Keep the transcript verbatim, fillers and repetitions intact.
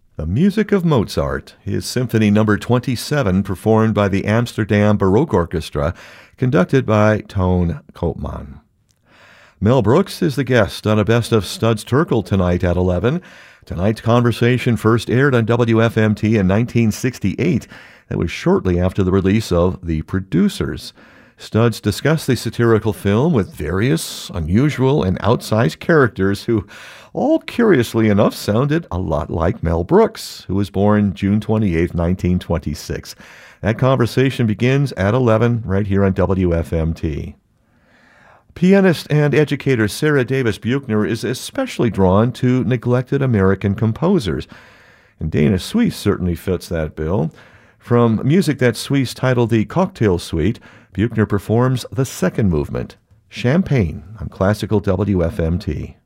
The music of Mozart, his Symphony Number twenty-seven, performed by the Amsterdam Baroque Orchestra, conducted by Toon Koopman. Mel Brooks is the guest on a Best of Studs Terkel tonight at eleven. Tonight's conversation first aired on W F M T in nineteen sixty-eight. That was shortly after the release of The Producers. Studs discussed the satirical film with various unusual and outsized characters who all, curiously enough, sounded a lot like Mel Brooks, who was born June twenty-eighth, nineteen twenty-six. That conversation begins at eleven right here on W F M T. Pianist and educator Sarah Davis Buechner is especially drawn to neglected American composers, and Dana Suisse certainly fits that bill. From music that Suisse titled the Cocktail Suite, Buechner performs the second movement, Champagne, on Classical W F M T.